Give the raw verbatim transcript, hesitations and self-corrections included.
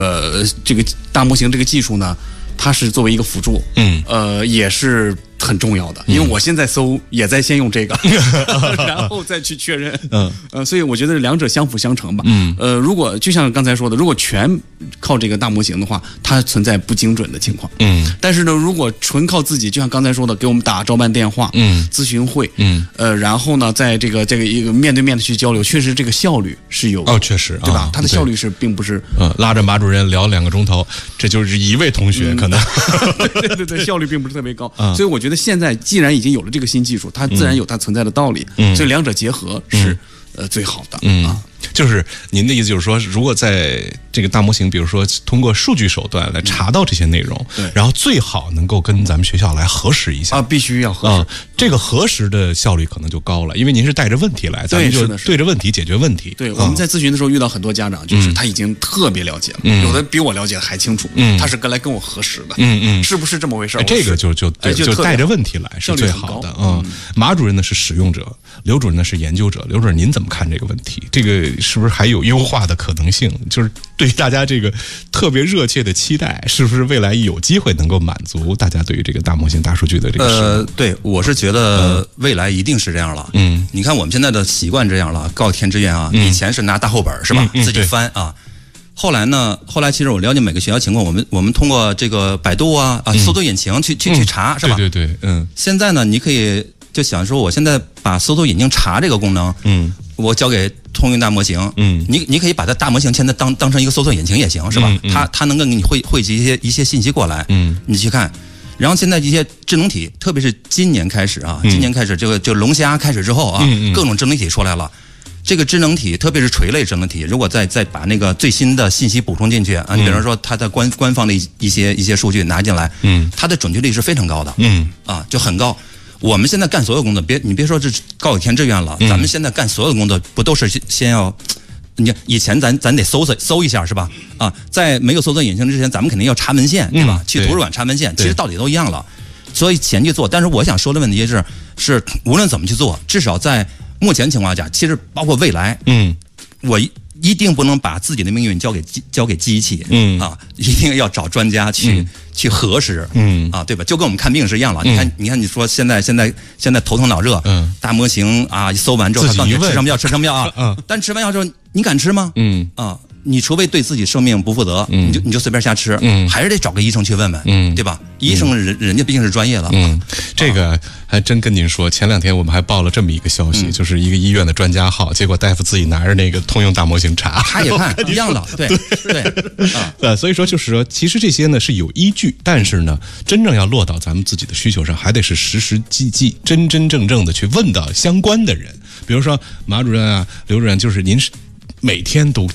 呃这个大模型这个技术呢，它是作为一个辅助，嗯，呃，也是很重要的，因为我现在搜也在先用这个，然后再去确认，嗯，呃，所以我觉得两者相辅相成吧，嗯，呃，如果就像刚才说的，如果全靠这个大模型的话，它存在不精准的情况，嗯，但是呢，如果纯靠自己，就像刚才说的，给我们打招办电话，嗯，咨询会，嗯，呃，然后呢，在这个这个一个面对面的去交流，确实这个效率是有哦，确实， 对吧？它的效率是并不是， 嗯，拉着马主任聊两个钟头，这就是一位同学可能， 对对对，效率并不是特别高，所以我觉得现在既然已经有了这个新技术，它自然有它存在的道理，嗯，所以两者结合是、嗯、呃最好的，嗯啊。 就是您的意思就是说，如果在这个大模型，比如说通过数据手段来查到这些内容，对，然后最好能够跟咱们学校来核实一下啊，必须要核实、 啊，这个核实的效率可能就高了，因为您是带着问题来，咱们就对着问题解决问题。 对，我们在咨询的时候遇到很多家长，就是他已经特别了解了，嗯、有的比我了解的还清楚，嗯，他是跟来跟我核实的，嗯嗯，是不是这么回事？ 这个就就就就带着问题来是最好的，嗯。马主任呢是使用者，刘主任呢是研究者，刘主任您怎么看这个问题？这个是不是还有优化的可能性？就是对于大家这个特别热切的期待，是不是未来有机会能够满足大家对于这个大模型、大数据的这个？ 呃，对，我是觉得未来一定是这样了。嗯，你看我们现在的习惯这样了，告填志愿啊，以前是拿大厚本是吧，自己翻啊。后来呢？后来其实我了解每个学校情况，我们我们通过这个百度啊啊搜索引擎去去去查是吧？ 对对对，嗯。 现在呢，你可以就想说，我现在把搜索引擎查这个功能，嗯，我交给通用大模型，嗯，你你可以把它大模型现在当当成一个搜索引擎也行，是吧？嗯嗯、它它能够给你汇汇集一些一些信息过来，嗯，你去看。然后现在一些智能体，特别是今年开始啊，今年开始这个就龙虾开始之后啊，嗯嗯、各种智能体出来了。这个智能体，特别是垂类智能体，如果再再把那个最新的信息补充进去啊，你比如说它的官官方的一一些一些数据拿进来，嗯，它的准确率是非常高的，嗯，啊，就很高。我们现在干所有工作，别你别说这高考填志愿了，咱们现在干所有的工作，不都是先要，你以前咱咱得搜搜搜一下是吧？啊，在没有搜索引擎之前，咱们肯定要查文献，对吧？嗯、去图书馆查文献，其实道理都一样了。所以前去做，但是我想说的问题是，是无论怎么去做，至少在目前情况下，其实包括未来，嗯，我一定不能把自己的命运交给交给机器，嗯啊，一定要找专家去、嗯、去核实，嗯啊，对吧？就跟我们看病是一样了。嗯、你看，你看，你说现在现在现在头疼脑热，嗯，大模型啊，搜完之后，他告诉你吃什么药，吃什么药啊，嗯，但吃完药之后，你敢吃吗？嗯啊。你除非对自己生命不负责，嗯、你就你就随便瞎吃，嗯、还是得找个医生去问问，嗯、对吧？医生人人家毕竟是专业的， 嗯，这个还真跟您说，前两天我们还报了这么一个消息，嗯、就是一个医院的专家号，结果大夫自己拿着那个通用大模型查， 他也看一样的，对对啊，对，所以说就是说，其实这些呢是有依据，但是呢，真正要落到咱们自己的需求上，还得是实实际际、真真正正的去问到相关的人，比如说马主任啊、刘主任，就是您是每天都